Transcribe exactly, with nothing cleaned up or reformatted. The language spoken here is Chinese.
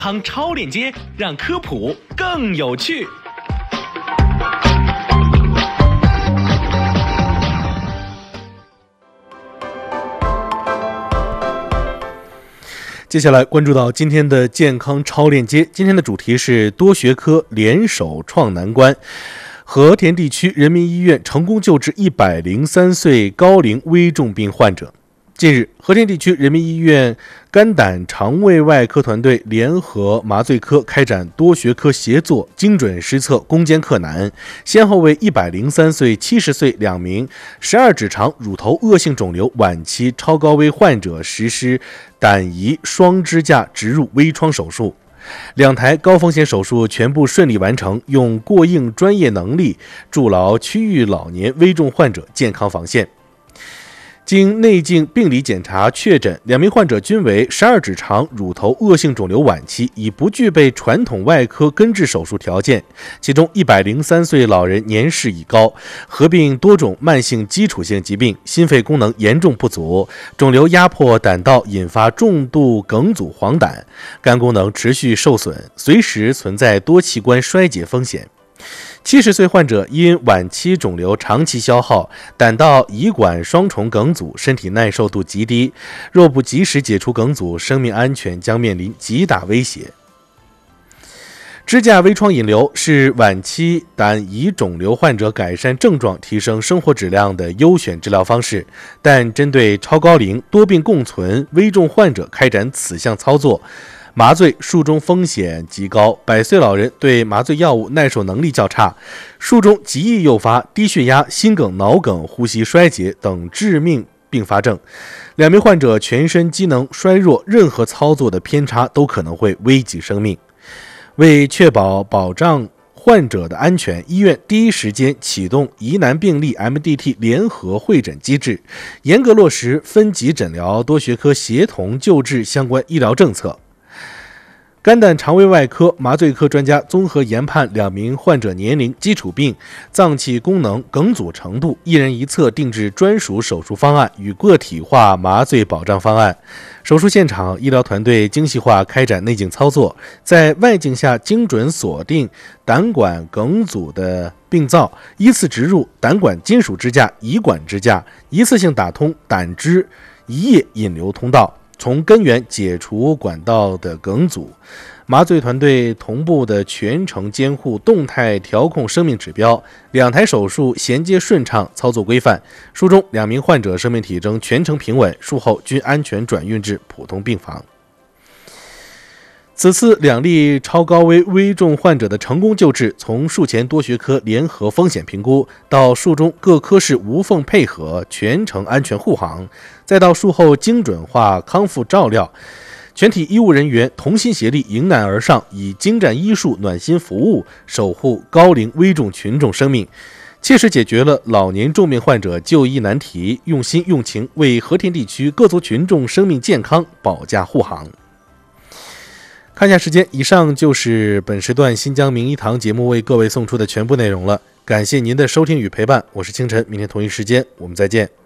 康超链接，让科普更有趣。接下来关注到今天的健康超链接，今天的主题是多学科联手创难关。和田地区人民医院成功救治一百零三岁高龄危重病患者。近日，和田地区人民医院肝胆肠胃外科团队联合麻醉科开展多学科协作精准施测攻坚克难，先后为一百零三岁、七十岁两名十二指肠乳头恶性肿瘤晚期超高危患者实施胆胰双支架植入微创手术。两台高风险手术全部顺利完成，用过硬专业能力筑牢区域老年危重患者健康防线。经内镜病理检查确诊，两名患者均为十二指肠乳头恶性肿瘤晚期，已不具备传统外科根治手术条件。其中一百零三岁老人年事已高，合并多种慢性基础性疾病，心肺功能严重不足，肿瘤压迫胆道，引发重度梗阻黄疸，肝功能持续受损，随时存在多器官衰竭风险。七十岁患者因晚期肿瘤长期消耗，胆道胰管双重梗阻，身体耐受度极低，若不及时解除梗阻，生命安全将面临极大威胁。支架微创引流是晚期胆胰肿瘤患者改善症状、提升生活质量的优选治疗方式，但针对超高龄、多病共存危重患者开展此项操作，麻醉术中风险极高，百岁老人对麻醉药物耐受能力较差，术中极易诱发低血压、心梗、脑梗、呼吸衰竭等致命并发症。两名患者全身机能衰弱，任何操作的偏差都可能会危及生命。为确保保障患者的安全，医院第一时间启动疑难病例 M D T 联合会诊机制，严格落实分级诊疗、多学科协同救治相关医疗政策。肝胆肠胃外科、麻醉科专家综合研判两名患者年龄、基础病、脏器功能、梗阻程度，一人一侧定制专属手术方案与个体化麻醉保障方案。手术现场，医疗团队精细化开展内镜操作，在外镜下精准锁定胆管梗阻的病灶，依次植入胆管金属支架、胰管支架，一次性打通胆汁胰液引流通道，从根源解除管道的梗阻。麻醉团队同步的全程监护动态调控生命指标，两台手术衔接顺畅，操作规范。术中两名患者生命体征全程平稳，术后均安全转运至普通病房。此次两例超高危危重患者的成功救治，从术前多学科联合风险评估，到术中各科室无缝配合，全程安全护航，再到术后精准化康复照料，全体医务人员同心协力，迎难而上，以精湛医术暖心服务，守护高龄危重群众生命，切实解决了老年重病患者就医难题，用心用情为和田地区各族群众生命健康保驾护航。看一下时间，以上就是本时段新疆名医堂节目为各位送出的全部内容了，感谢您的收听与陪伴，我是清晨，明天同一时间我们再见。